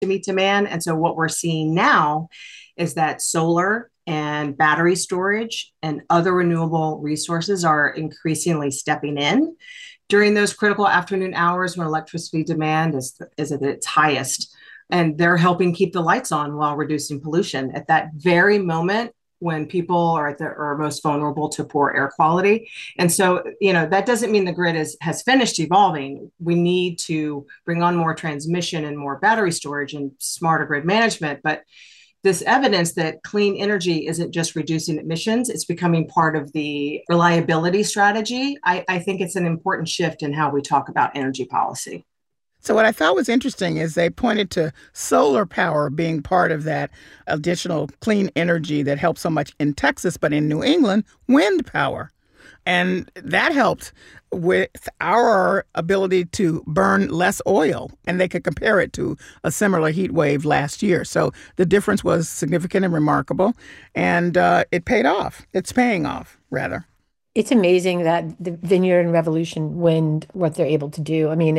to meet demand. And so what we're seeing now is that solar and battery storage and other renewable resources are increasingly stepping in during those critical afternoon hours when electricity demand is at its highest. And they're helping keep the lights on while reducing pollution at that very moment when people are most vulnerable to poor air quality. And so, that doesn't mean the grid has finished evolving. We need to bring on more transmission and more battery storage and smarter grid management. But this evidence that clean energy isn't just reducing emissions, it's becoming part of the reliability strategy. I think it's an important shift in how we talk about energy policy. So what I thought was interesting is they pointed to solar power being part of that additional clean energy that helps so much in Texas, but in New England, wind power. And that helped with our ability to burn less oil. And they could compare it to a similar heat wave last year. So the difference was significant and remarkable. And it paid off. It's paying off, rather. It's amazing that the Vineyard and Revolution Wind, what they're able to do. I mean,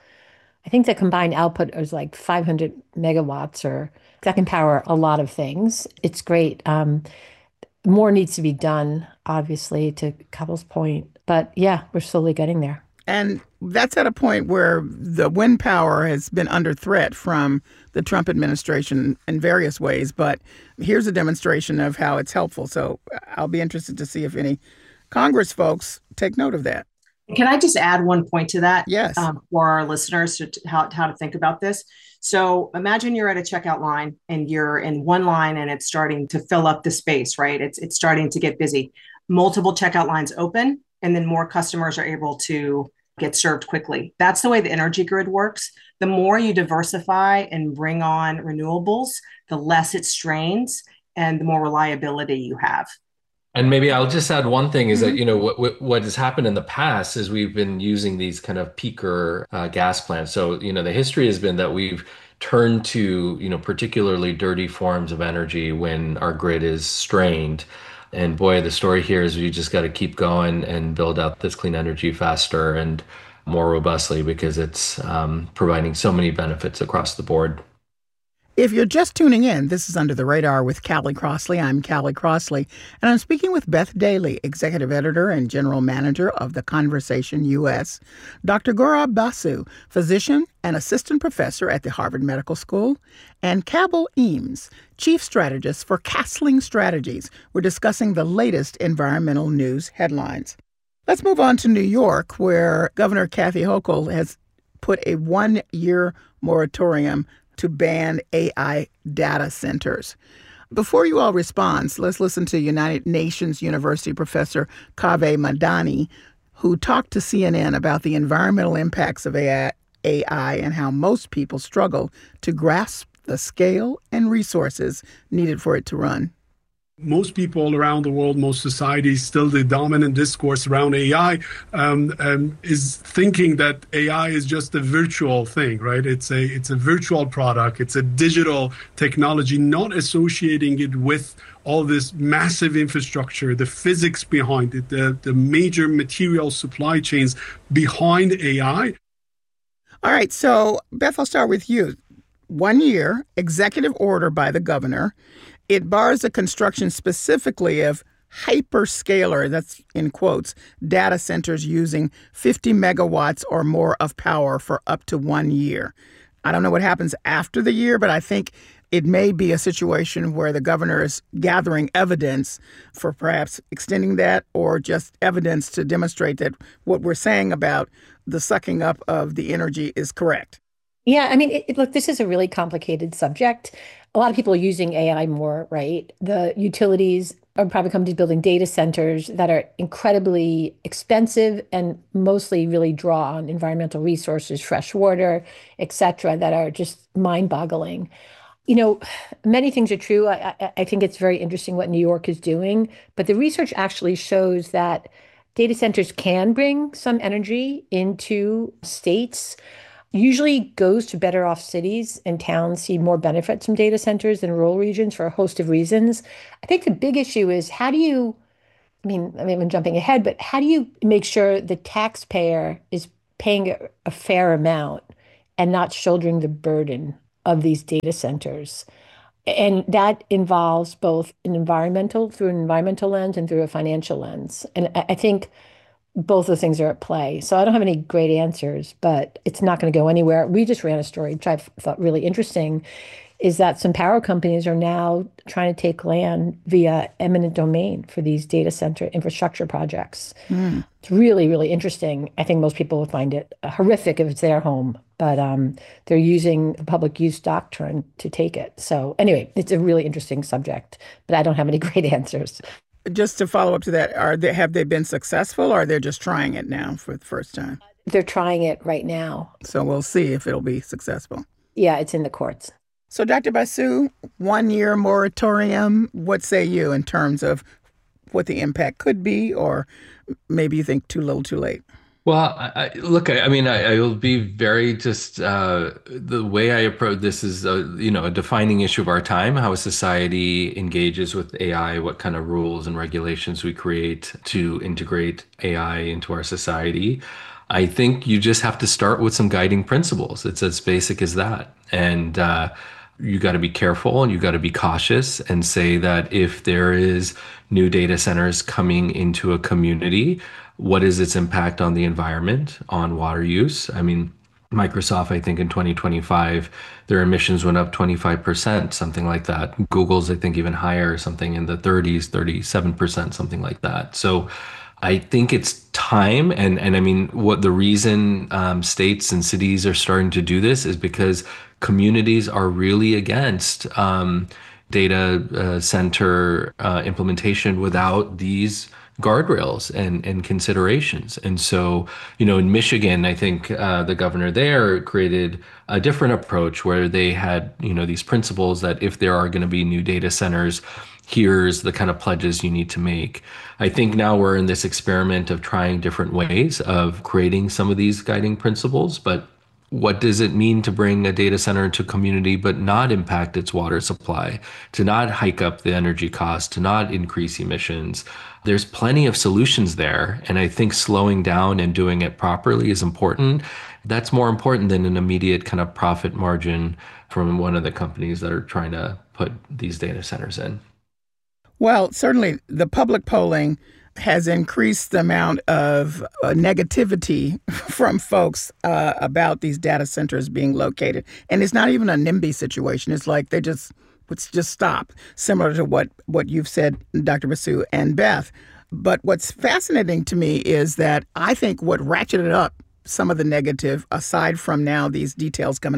I think the combined output is like 500 megawatts, or that can power a lot of things. It's great. More needs to be done, obviously, to Couples Point. But yeah, we're slowly getting there. And that's at a point where the wind power has been under threat from the Trump administration in various ways. But here's a demonstration of how it's helpful. So I'll be interested to see if any Congress folks take note of that. Can I just add one point to that? Yes. For our listeners how to think about this. So imagine you're at a checkout line and you're in one line and it's starting to fill up the space, right? It's starting to get busy. Multiple checkout lines open, and then more customers are able to get served quickly. That's the way the energy grid works. The more you diversify and bring on renewables, the less it strains and the more reliability you have. And maybe I'll just add one thing is that, what has happened in the past is we've been using these kind of peaker gas plants. So, the history has been that we've turned to, particularly dirty forms of energy when our grid is strained. And boy, the story here is we just got to keep going and build out this clean energy faster and more robustly because it's providing so many benefits across the board. If you're just tuning in, this is Under the Radar with Callie Crossley. I'm Callie Crossley, and I'm speaking with Beth Daly, Executive Editor and General Manager of The Conversation U.S., Dr. Gaurav Basu, Physician and Assistant Professor at the Harvard Medical School, and Cabell Eames, Chief Strategist for Castling Strategies. We're discussing the latest environmental news headlines. Let's move on to New York, where Governor Kathy Hochul has put a one-year moratorium to ban AI data centers. Before you all respond, let's listen to United Nations University professor Kaveh Madani, who talked to CNN about the environmental impacts of AI and how most people struggle to grasp the scale and resources needed for it to run. Most people around the world, most societies, still the dominant discourse around AI is thinking that AI is just a virtual thing, right? It's a virtual product. It's a digital technology, not associating it with all this massive infrastructure, the physics behind it, the major material supply chains behind AI. All right. So, Beth, I'll start with you. 1 year, executive order by the governor. It bars the construction specifically of hyperscaler, that's in quotes, data centers using 50 megawatts or more of power for up to 1 year. I don't know what happens after the year, but I think it may be a situation where the governor is gathering evidence for perhaps extending that or just evidence to demonstrate that what we're saying about the sucking up of the energy is correct. Yeah, I mean, look, this is a really complicated subject. A lot of people are using AI more, right? The utilities are private companies building data centers that are incredibly expensive and mostly really draw on environmental resources, fresh water, et cetera, that are just mind-boggling. Many things are true. I think it's very interesting what New York is doing, but the research actually shows that data centers can bring some energy into states. Usually goes to better off cities, and towns see more benefits from data centers than rural regions for a host of reasons. I think the big issue is I'm jumping ahead, but how do you make sure the taxpayer is paying a fair amount and not shouldering the burden of these data centers. And that involves both through an environmental lens and through a financial lens. And I think both those things are at play. So I don't have any great answers, but it's not going to go anywhere. We just ran a story, which I thought really interesting, is that some power companies are now trying to take land via eminent domain for these data center infrastructure projects. It's really, really interesting. I think most people would find it horrific if it's their home, but they're using the public use doctrine to take it. So anyway, it's a really interesting subject, but I don't have any great answers. Just to follow up to that, have they been successful, or they're just trying it now for the first time? They're trying it right now. So we'll see if it'll be successful. Yeah, it's in the courts. So Dr. Basu, 1-year moratorium, what say you in terms of what the impact could be, or maybe you think too little too late? Well, I will be very just the way I approach this is, a defining issue of our time, how a society engages with AI, what kind of rules and regulations we create to integrate AI into our society. I think you just have to start with some guiding principles. It's as basic as that. And you got to be careful and you got to be cautious and say that if there is new data centers coming into a community, what is its impact on the environment, on water use? I mean, Microsoft, I think in 2025, their emissions went up 25%, something like that. Google's, I think, even higher, something in the 30s, 37%, something like that. So I think it's time. And I mean, what the reason states and cities are starting to do this is because communities are really against data center implementation without these guardrails and considerations. And so, in Michigan, I think the governor there created a different approach where they had, these principles that if there are going to be new data centers, here's the kind of pledges you need to make. I think now we're in this experiment of trying different ways of creating some of these guiding principles, but what does it mean to bring a data center into a community but not impact its water supply, to not hike up the energy cost, to not increase emissions? There's plenty of solutions there. And I think slowing down and doing it properly is important. That's more important than an immediate kind of profit margin from one of the companies that are trying to put these data centers in. Well, certainly the public polling has increased the amount of negativity from folks about these data centers being located. And it's not even a NIMBY situation. It's like let's just stop, similar to what you've said, Dr. Basu and Beth. But what's fascinating to me is that I think what ratcheted up some of the negative, aside from now these details coming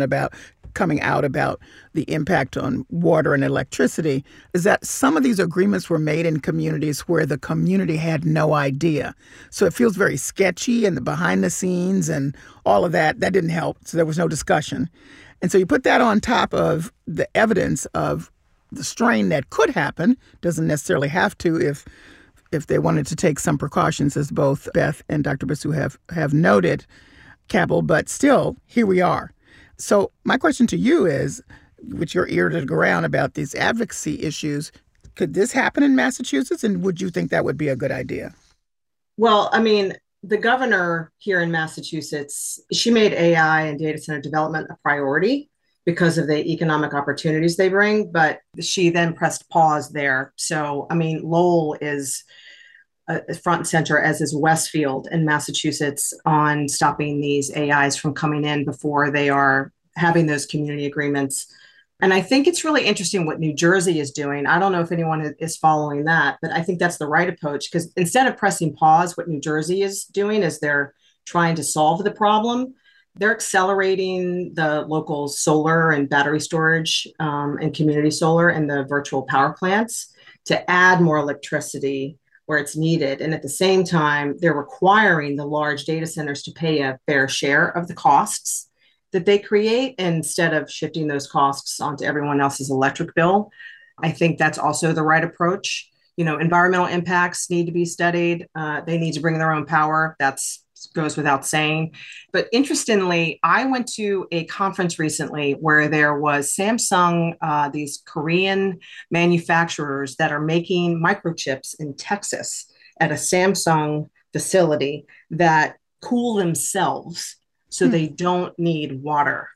out about the impact on water and electricity, is that some of these agreements were made in communities where the community had no idea. So it feels very sketchy, and the behind the scenes and all of that didn't help. So there was no discussion. And so you put that on top of the evidence of the strain that could happen, doesn't necessarily have to if they wanted to take some precautions, as both Beth and Dr. Basu have noted, Cabell, but still, here we are. So my question to you is, with your ear to the ground about these advocacy issues, could this happen in Massachusetts? And would you think that would be a good idea? Well, I mean, the governor here in Massachusetts, she made AI and data center development a priority because of the economic opportunities they bring, but she then pressed pause there. So, I mean, Lowell is front and center, as is Westfield in Massachusetts, on stopping these AIs from coming in before they are having those community agreements. And I think it's really interesting what New Jersey is doing. I don't know if anyone is following that, but I think that's the right approach, because instead of pressing pause, what New Jersey is doing is they're trying to solve the problem. They're accelerating the local solar and battery storage and community solar and the virtual power plants to add more electricity where it's needed. And at the same time, they're requiring the large data centers to pay a fair share of the costs that they create instead of shifting those costs onto everyone else's electric bill. I think that's also the right approach. Environmental impacts need to be studied. They need to bring their own power. That's goes without saying. But interestingly, I went to a conference recently where there was Samsung, these Korean manufacturers that are making microchips in Texas at a Samsung facility that cool themselves so they don't need water.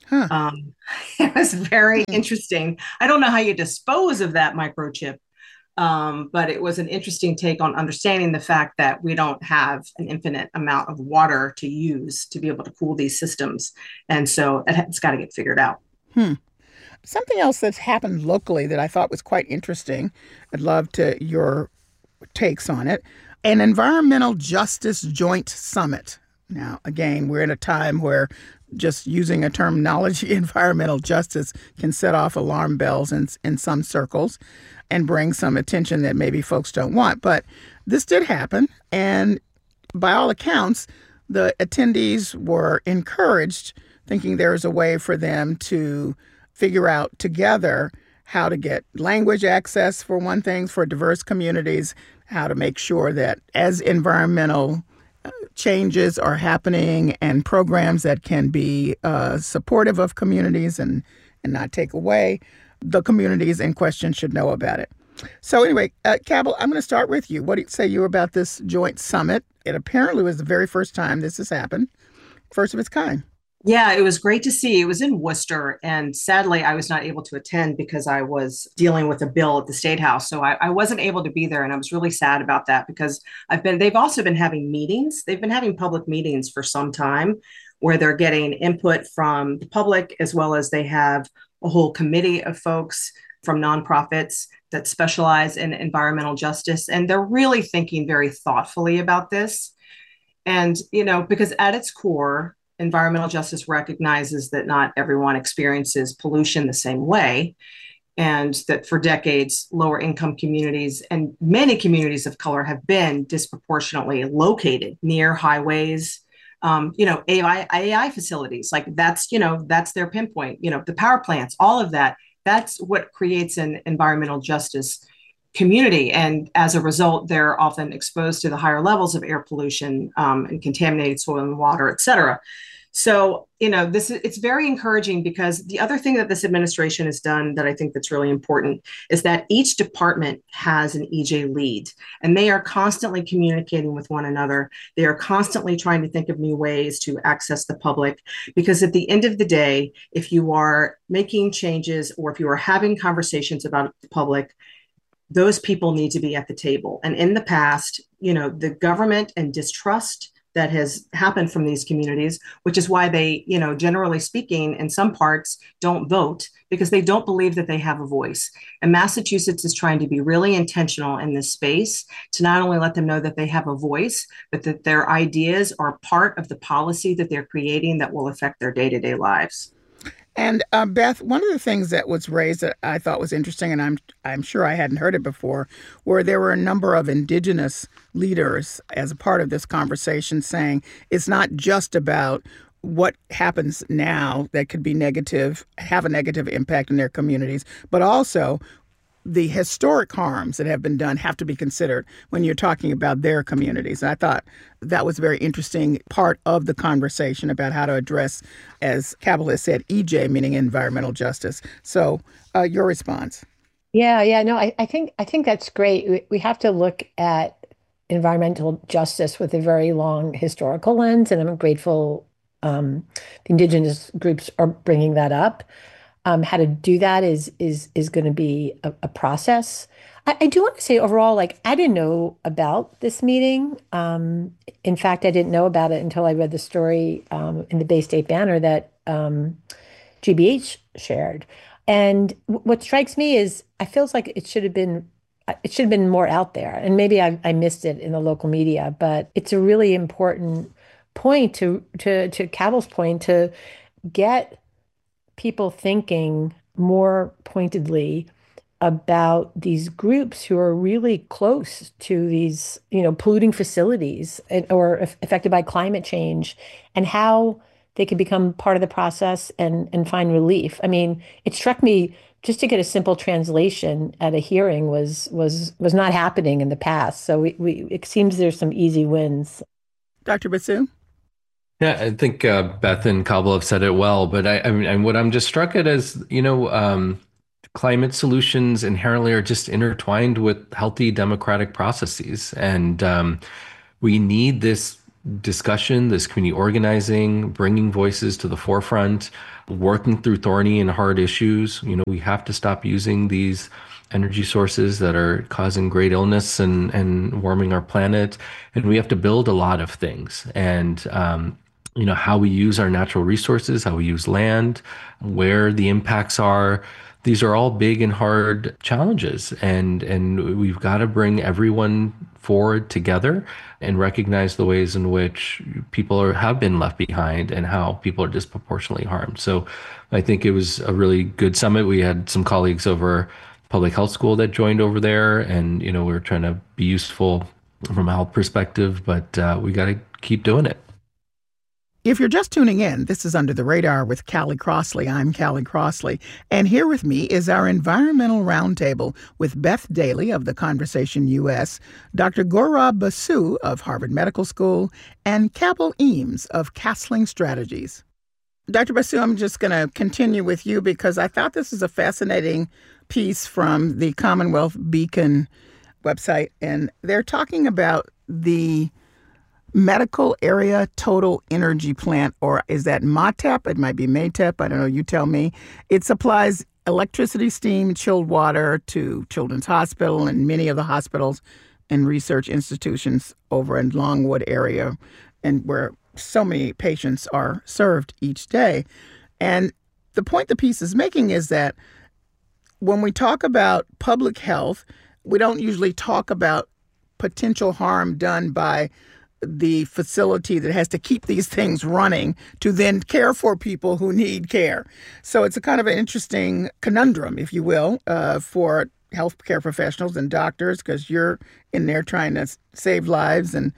Huh. It was very Hmm. interesting. I don't know how you dispose of that microchip, but it was an interesting take on understanding the fact that we don't have an infinite amount of water to use to be able to cool these systems. And so it's got to get figured out. Hmm. Something else that's happened locally that I thought was quite interesting. I'd love to your takes on it. An environmental justice joint summit. Now, again, we're in a time where just using a terminology, environmental justice, can set off alarm bells in some circles and bring some attention that maybe folks don't want. But this did happen. And by all accounts, the attendees were encouraged, thinking there is a way for them to figure out together how to get language access, for one thing, for diverse communities, how to make sure that as environmental changes are happening and programs that can be supportive of communities and not take away, the communities in question should know about it. So anyway, Cabell, I'm going to start with you. What do you say you about this joint summit? It apparently was the very first time this has happened, first of its kind. Yeah, it was great to see. It was in Worcester, and sadly, I was not able to attend because I was dealing with a bill at the State House. So I wasn't able to be there, and I was really sad about that because they've also been having meetings. They've been having public meetings for some time where they're getting input from the public, as well as they have a whole committee of folks from nonprofits that specialize in environmental justice. And they're really thinking very thoughtfully about this. And, because at its core, environmental justice recognizes that not everyone experiences pollution the same way. And that for decades, lower income communities and many communities of color have been disproportionately located near highways, AI facilities, like that's their pinpoint, the power plants, all of that. That's what creates an environmental justice community. And as a result, they're often exposed to the higher levels of air pollution and contaminated soil and water, et cetera. So, it's very encouraging because the other thing that this administration has done that I think that's really important is that each department has an EJ lead and they are constantly communicating with one another. They are constantly trying to think of new ways to access the public because at the end of the day, if you are making changes or if you are having conversations about the public, those people need to be at the table. And in the past, the government and distrust that has happened from these communities, which is why they, generally speaking, in some parts, don't vote because they don't believe that they have a voice. And Massachusetts is trying to be really intentional in this space to not only let them know that they have a voice, but that their ideas are part of the policy that they're creating that will affect their day-to-day lives. And Beth, one of the things that was raised that I thought was interesting, and I'm sure I hadn't heard it before, where there were a number of indigenous leaders as a part of this conversation saying it's not just about what happens now that could be negative, have a negative impact in their communities, but also the historic harms that have been done have to be considered when you're talking about their communities. And I thought that was a very interesting part of the conversation about how to address, as Cabell has said, EJ, meaning environmental justice. So your response. Yeah, no, I think that's great. We have to look at environmental justice with a very long historical lens, and I'm grateful the indigenous groups are bringing that up. How to do that is going to be a process. I do want to say overall, like I didn't know about this meeting. In fact, I didn't know about it until I read the story in the Bay State Banner that GBH shared. And what strikes me is I feels like it should have been more out there. And maybe I missed it in the local media, but it's a really important point to Cabell's point to get people thinking more pointedly about these groups who are really close to these, polluting facilities or affected by climate change and how they can become part of the process and find relief. I mean, it struck me just to get a simple translation at a hearing was not happening in the past. So we it seems there's some easy wins. Dr. Basu? Yeah, I think Beth and Cobble have said it well, but I mean, and what I'm just struck at is, climate solutions inherently are just intertwined with healthy democratic processes, and we need this discussion, this community organizing, bringing voices to the forefront, working through thorny and hard issues. We have to stop using these energy sources that are causing great illness and warming our planet. And we have to build a lot of things. And, how we use our natural resources, how we use land, where the impacts are. These are all big and hard challenges, and we've got to bring everyone forward together and recognize the ways in which people have been left behind and how people are disproportionately harmed. So I think it was a really good summit. We had some colleagues over public health school that joined over there, and we were trying to be useful from a health perspective, but we got to keep doing it. If you're just tuning in, this is Under the Radar with Callie Crossley. I'm Callie Crossley, and here with me is our Environmental Roundtable with Beth Daly of The Conversation U.S., Dr. Gaurav Basu of Harvard Medical School, and Cabell Eames of Castling Strategies. Dr. Basu, I'm just going to continue with you because I thought this is a fascinating piece from the Commonwealth Beacon website, and they're talking about the Medical Area Total Energy Plant, or is that MATEP? It might be MATEP. I don't know. You tell me. It supplies electricity, steam, chilled water to Children's Hospital and many of the hospitals and research institutions over in Longwood area, and where so many patients are served each day. And the point the piece is making is that when we talk about public health, we don't usually talk about potential harm done by the facility that has to keep these things running to then care for people who need care. So it's a kind of an interesting conundrum, if you will, for healthcare professionals and doctors, because you're in there trying to save lives, and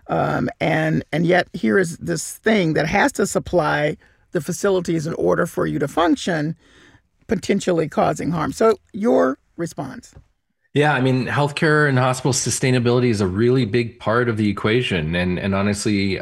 yet here is this thing that has to supply the facilities in order for you to function, potentially causing harm. So your response. Yeah, I mean, healthcare and hospital sustainability is a really big part of the equation, and honestly,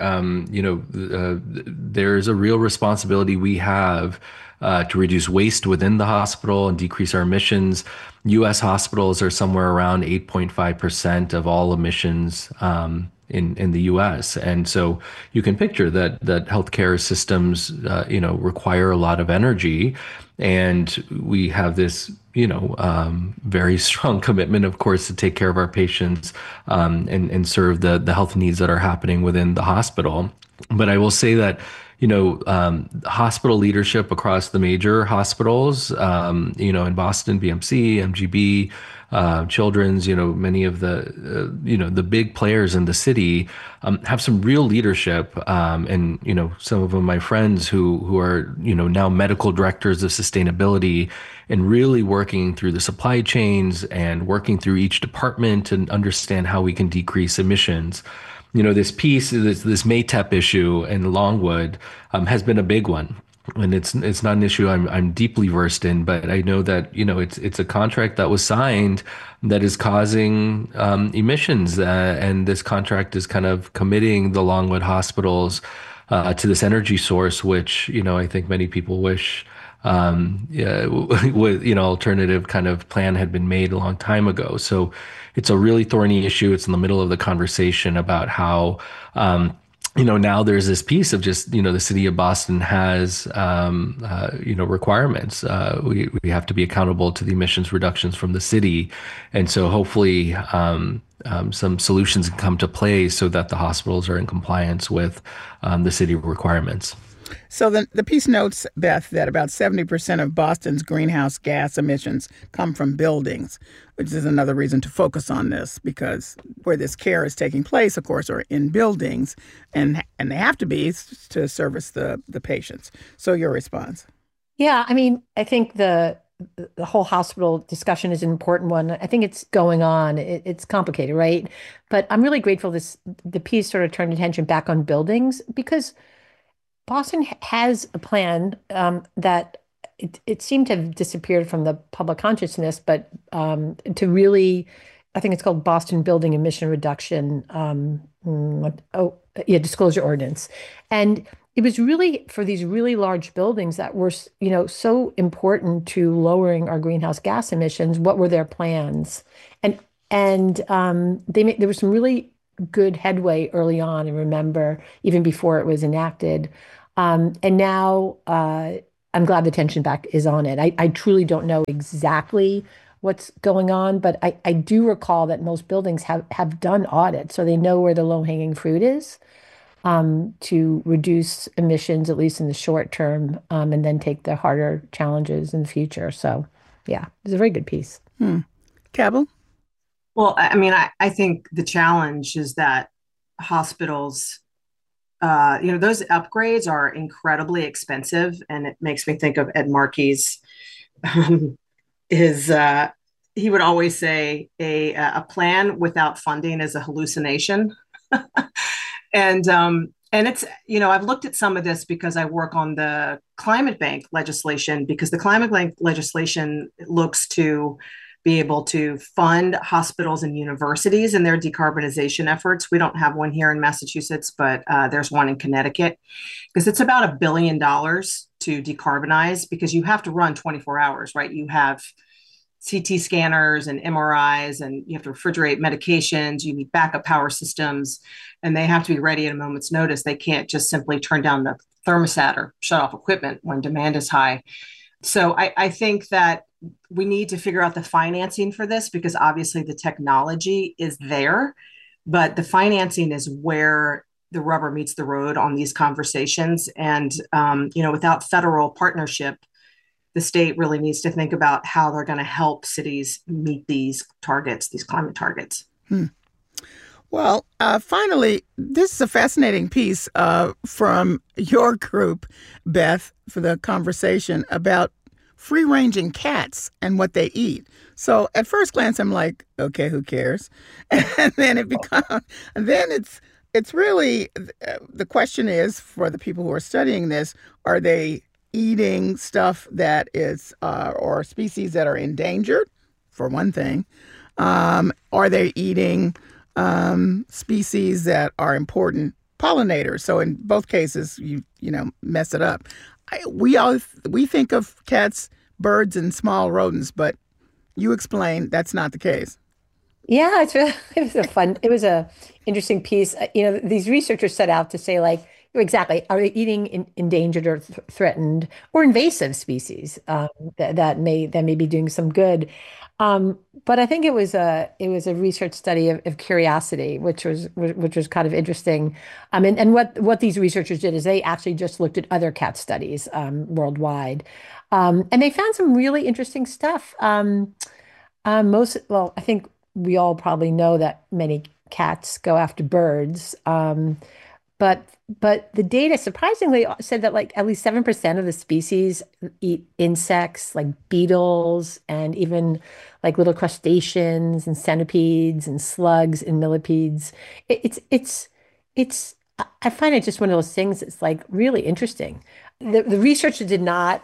there's a real responsibility we have to reduce waste within the hospital and decrease our emissions. U.S. hospitals are somewhere around 8.5% of all emissions in the U.S. And so you can picture that healthcare systems, require a lot of energy, and we have this, very strong commitment, of course, to take care of our patients and serve the health needs that are happening within the hospital. But I will say that, hospital leadership across the major hospitals, in Boston, BMC, MGB, Children's, many of the big players in the city have some real leadership, and some of them my friends who are now medical directors of sustainability and really working through the supply chains and working through each department and understand how we can decrease emissions. This piece, this MATEP issue in Longwood has been a big one. And it's not an issue I'm deeply versed in, but I know that it's a contract that was signed that is causing emissions, and this contract is kind of committing the Longwood hospitals to this energy source, which I think many people wish with alternative kind of plan had been made a long time ago. So it's a really thorny issue. It's in the middle of the conversation about how now there's this piece of just, the city of Boston has, requirements. We have to be accountable to the emissions reductions from the city. And so hopefully some solutions can come to play so that the hospitals are in compliance with the city requirements. So the piece notes, Beth, that about 70% of Boston's greenhouse gas emissions come from buildings, which is another reason to focus on this, because where this care is taking place, of course, are in buildings, and they have to be to service the patients. So your response? Yeah, I mean, I think the whole hospital discussion is an important one. I think it's going on. It's complicated, right? But I'm really grateful the piece sort of turned attention back on buildings, because Boston has a plan that it seemed to have disappeared from the public consciousness, but to really, I think it's called Boston Building Emission Reduction, disclosure ordinance. And it was really for these really large buildings that were, so important to lowering our greenhouse gas emissions. What were their plans? And there were some really good headway early on and remember even before it was enacted. And now I'm glad the tension back is on it. I truly don't know exactly what's going on, but I do recall that most buildings have done audits, so they know where the low-hanging fruit is to reduce emissions, at least in the short term, and then take the harder challenges in the future. So, yeah, it's a very good piece. Cabell? Well, I mean, I think the challenge is that hospitals, those upgrades are incredibly expensive. And it makes me think of Ed Markey's, his, he would always say a plan without funding is a hallucination. And it's, I've looked at some of this because I work on the climate bank legislation, because the climate bank legislation looks to be able to fund hospitals and universities in their decarbonization efforts. We don't have one here in Massachusetts, but there's one in Connecticut, because it's about $1 billion to decarbonize, because you have to run 24 hours, right? You have CT scanners and MRIs, and you have to refrigerate medications. You need backup power systems, and they have to be ready at a moment's notice. They can't just simply turn down the thermostat or shut off equipment when demand is high. So I think that we need to figure out the financing for this, because obviously the technology is there, but the financing is where the rubber meets the road on these conversations. And, without federal partnership, the state really needs to think about how they're going to help cities meet these targets, these climate targets. Well, finally, this is a fascinating piece from your group, Beth, for the conversation about free-ranging cats and what they eat. So at first glance, I'm like, okay, who cares? And then it's really, the question is, for the people who are studying this, are they eating stuff that is, or species that are endangered, for one thing? Are they eating species that are important pollinators? So in both cases, you mess it up. We think of cats, birds, and small rodents, but you explain that's not the case. Yeah, it was a interesting piece. These researchers set out to say, like, exactly, are they eating endangered or threatened or invasive species that may be doing some good? But I think it was a research study of curiosity, which was kind of interesting. And what these researchers did is they actually just looked at other cat studies worldwide, and they found some really interesting stuff. I think we all probably know that many cats go after birds, but the data surprisingly said that like at least 7% of the species eat insects like beetles and even like little crustaceans and centipedes and slugs and millipedes. I find it just one of those things that's like really interesting. The researchers did not,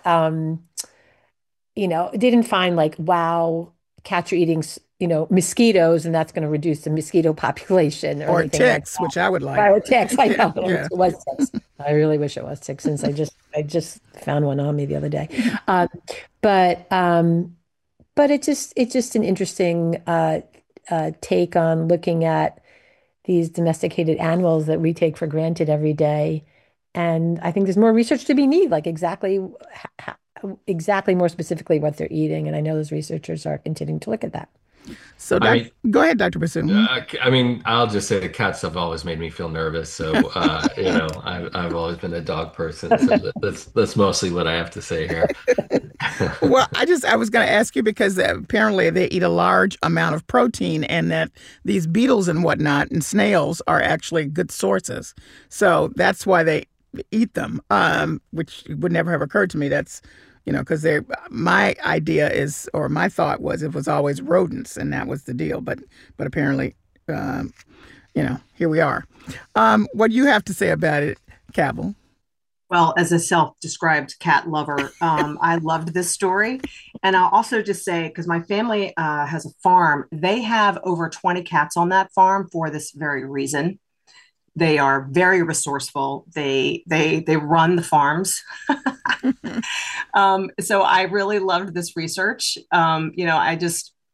didn't find like, wow, cats are eating mosquitoes, and that's going to reduce the mosquito population or ticks, like which I would like. Or ticks, I know. Yeah. It was ticks. I really wish it was ticks, since I just found one on me the other day. But it's just an interesting take on looking at these domesticated animals that we take for granted every day. And I think there's more research to be made, like exactly more specifically what they're eating. And I know those researchers are continuing to look at that. So go ahead, Dr. Bassoon. I'll just say the cats have always made me feel nervous. So, I've always been a dog person. So that's mostly what I have to say here. Well, I was going to ask you, because apparently they eat a large amount of protein, and that these beetles and whatnot and snails are actually good sources. So that's why they eat them, which would never have occurred to me. That's because my idea is, or my thought was, it was always rodents, and that was the deal. But apparently, here we are. What do you have to say about it, Cabell? Well, as a self-described cat lover, I loved this story. And I'll also just say, because my family has a farm, they have over 20 cats on that farm for this very reason. They are very resourceful. They run the farms. So I really loved this research.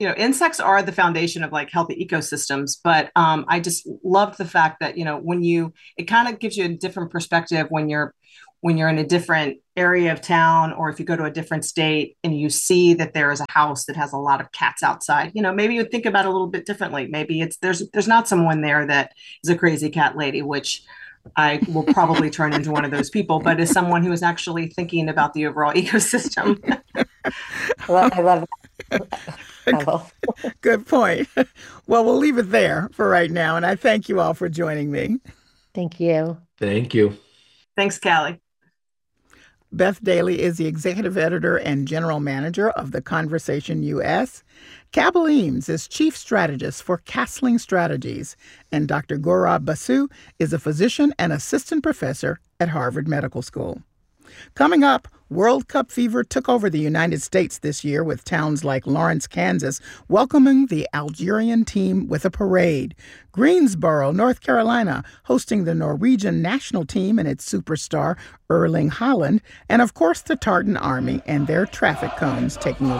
insects are the foundation of like healthy ecosystems, but I just loved the fact that, it kind of gives you a different perspective when you're in a different area of town, or if you go to a different state and you see that there is a house that has a lot of cats outside, maybe you would think about it a little bit differently. Maybe there's not someone there that is a crazy cat lady, which I will probably turn into one of those people, but as someone who is actually thinking about the overall ecosystem. I love that. Good point. Well, we'll leave it there for right now. And I thank you all for joining me. Thank you. Thank you. Thanks, Callie. Beth Daly is the executive editor and general manager of The Conversation US. Cabell Eames is chief strategist for Castling Strategies. And Dr. Gaurav Basu is a physician and assistant professor at Harvard Medical School. Coming up, World Cup fever took over the United States this year, with towns like Lawrence, Kansas, welcoming the Algerian team with a parade. Greensboro, North Carolina, hosting the Norwegian national team and its superstar, Erling Haaland. And of course, the Tartan Army and their traffic cones taking over